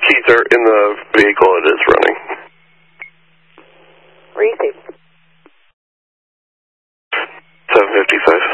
keys are in the vehicle. It is running. Receive. 755.